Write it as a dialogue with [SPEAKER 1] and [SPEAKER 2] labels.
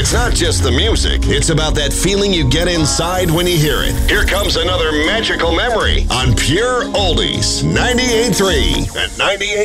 [SPEAKER 1] It's not just the music, it's about that feeling you get inside when you hear it. Here comes another magical memory on Pure Oldies 98.3 and 98.